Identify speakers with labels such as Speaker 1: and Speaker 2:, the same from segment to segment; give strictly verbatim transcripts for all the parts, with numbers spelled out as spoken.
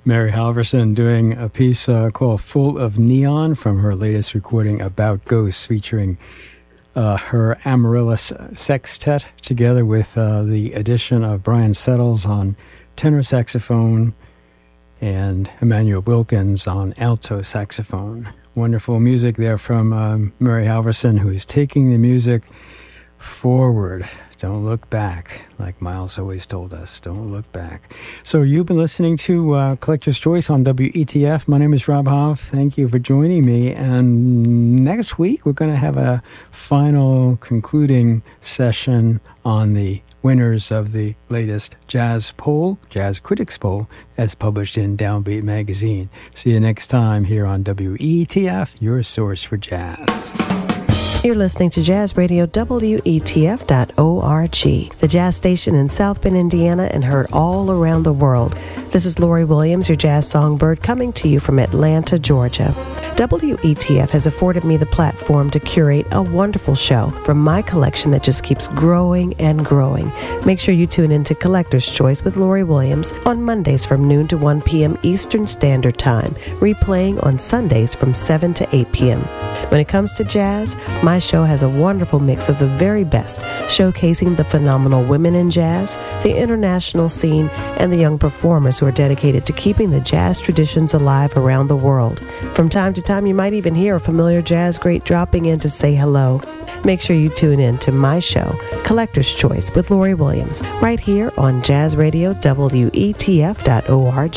Speaker 1: Mary Halverson doing a piece uh, called Full of Neon from her latest recording, About Ghosts, featuring uh, her Amaryllis Sextet, together with uh, the addition of Brian Settles on tenor saxophone and Emmanuel Wilkins on alto saxophone. Wonderful music there from um, Mary Halverson, who's taking the music forward. Don't look back, like Miles always told us. Don't look back. So you've been listening to uh, Collector's Choice on W E T F. My name is Rob Hoff. Thank you for joining me. And next week, we're going to have a final concluding session on the winners of the latest jazz poll, Jazz Critics Poll, as published in Downbeat Magazine. See you next time here on W E T F, your source for jazz.
Speaker 2: You're listening to Jazz Radio, W E T F dot org, the jazz station in South Bend, Indiana, and heard all around the world. This is Lori Williams, your jazz songbird, coming to you from Atlanta, Georgia. W E T F has afforded me the platform to curate a wonderful show from my collection that just keeps growing and growing. Make sure you tune in to Collector's Choice with Lori Williams on Mondays from noon to one p.m. Eastern Standard Time, replaying on Sundays from seven to eight p.m. When it comes to jazz, my show has a wonderful mix of the very best, showcasing the phenomenal women in jazz, the international scene, and the young performers who are dedicated to keeping the jazz traditions alive around the world. From time to time, you might even hear a familiar jazz great dropping in to say hello. Make sure you tune in to my show, Collector's Choice with Lori Williams, right here on Jazz Radio, W E T F dot org.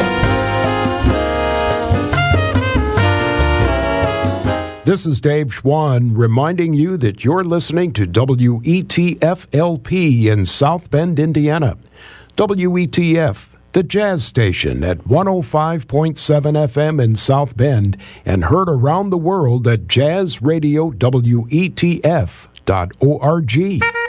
Speaker 3: This is Dave Schwann reminding you that you're listening to W E T F L P in South Bend, Indiana. W E T F, the jazz station at one oh five point seven F M in South Bend and heard around the world at jazz radio W E T F dot org.